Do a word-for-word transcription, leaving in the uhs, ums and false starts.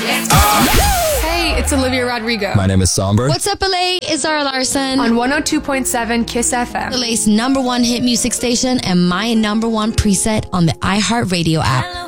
Hey, it's Olivia Rodrigo. My name is Somber. What's up, L A? It's Zara Larson. On one oh two point seven Kiss F M. L A's number one hit music station and my number one preset on the iHeartRadio app.